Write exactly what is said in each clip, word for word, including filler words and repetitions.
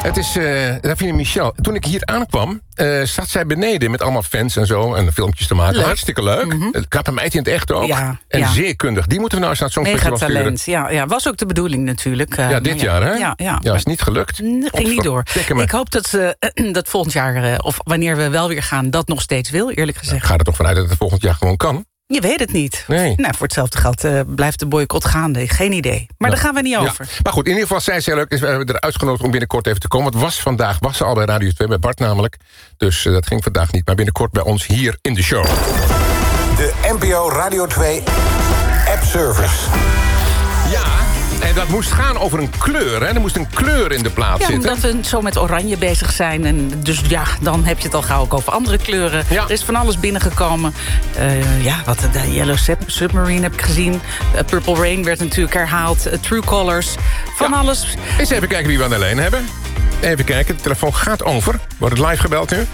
Het is uh, Davine Michel. Toen ik hier aankwam, uh, zat zij beneden met allemaal fans en zo. En filmpjes te maken. Leuk. Hartstikke leuk. Mm-hmm. Knappe meid in het echt ook. Ja, en ja. zeer kundig. Die moeten we nou eens naar het Songfestival sturen. Megatalent, ja, ja. Was ook de bedoeling natuurlijk. Uh, ja, dit ja. jaar, hè? Ja, ja. ja, is niet gelukt. N- ging niet door. Ik hoop dat, uh, dat volgend jaar, uh, of wanneer we wel weer gaan, dat nog steeds wil, eerlijk gezegd. Ik ga er toch vanuit dat het volgend jaar gewoon kan? Je weet het niet. Nee. Nou, voor hetzelfde geld uh, blijft de boycott gaande. Geen idee. Maar nou, daar gaan we niet over. Ja. Maar goed, in ieder geval zei ze heel leuk. Is we hebben er uitgenodigd om binnenkort even te komen. Het was vandaag, was ze al bij Radio twee, bij Bart namelijk. Dus uh, dat ging vandaag niet. Maar binnenkort bij ons hier in de show. De N P O Radio twee App Service. Ja, en dat moest gaan over een kleur, hè? Er moest een kleur in de plaat ja, zitten. Omdat we zo met oranje bezig zijn. En dus ja, dan heb je het al gauw ook over andere kleuren. Ja. Er is van alles binnengekomen. Uh, ja, wat de Yellow Submarine heb ik gezien. Uh, Purple Rain werd natuurlijk herhaald. Uh, True Colors. Van ja. alles. Eens even kijken wie we aan de lijn hebben. Even kijken, de telefoon gaat over. Wordt het live gebeld nu?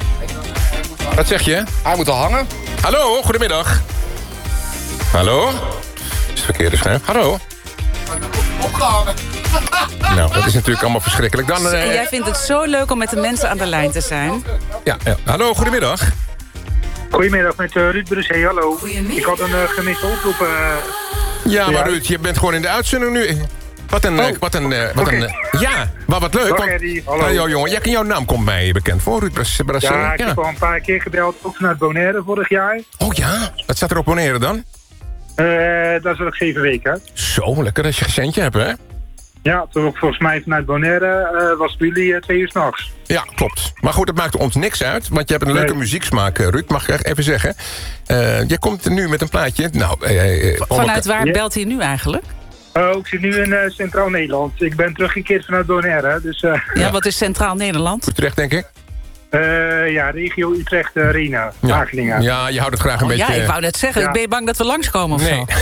Wat zeg je? Hij moet al hangen. Hallo, goedemiddag. Hallo? Dat is het verkeerde scherm. Hallo? Opgehangen. Nou, dat is natuurlijk allemaal verschrikkelijk. Dan, uh, en jij vindt het zo leuk om met de mensen aan de lijn te zijn. Ja, ja. Hallo, goedemiddag. Goedemiddag met uh, Ruud Brus. Hey, hallo. Ik had een uh, gemiste oproep. Uh, ja, maar Ruud, je bent gewoon in de uitzending nu. Wat een... Oh. Uh, wat een, uh, wat okay. een uh, ja, maar wat leuk. Dag, want, Eddie. Hallo. Hallo, jongen. Ja, jouw naam komt mij bekend voor, Ruud Brus. Ja, ik ja. heb al een paar keer gebeld. Ook vanuit Bonaire vorig jaar. Oh ja? Wat staat er op Bonaire dan? Uh, daar zat ik zeven weken. Zo, lekker als je een centje hebt, hè? Ja, toen ook volgens mij vanuit Bonaire uh, was bij jullie uh, twee uur 's nachts. Ja, klopt. Maar goed, dat maakt ons niks uit. Want je hebt een leuke nee. muzieksmaak, Ruud, mag ik even zeggen. Uh, je komt nu met een plaatje. Nou, uh, uh, vanuit waar ja. belt hij nu eigenlijk? Uh, ik zit nu in uh, Centraal Nederland. Ik ben teruggekeerd vanuit Bonaire. Dus, uh, ja, ja, wat is Centraal Nederland? Utrecht, denk ik. Uh, ja, regio Utrecht, uh, Rena, ja. Wageningen. Ja, je houdt het graag een oh, beetje... Ja, ik wou net zeggen, ja. ben je bang dat we langskomen of nee. zo?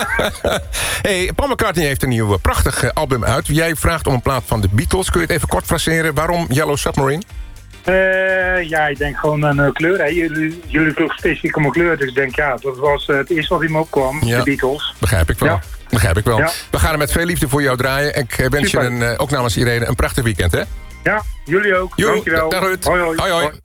Hey, Paul McCartney heeft een nieuw prachtig album uit. Jij vraagt om een plaat van de Beatles. Kun je het even kort fraseren? Waarom Yellow Submarine? Uh, ja, ik denk gewoon aan uh, kleur. Hè. Jullie, jullie vroegen specifiek om een kleur. Dus ik denk, ja, dat was uh, het eerste wat in me opkwam. Ja. De Beatles. Begrijp ik wel. Ja. Begrijp ik wel. Ja. We gaan er met veel liefde voor jou draaien. Ik wens Super. je een, uh, ook namens Irene een prachtig weekend, hè? Ja, jullie ook. Jo, dankjewel. Dag Ruud. Hoi, hoi. hoi, hoi.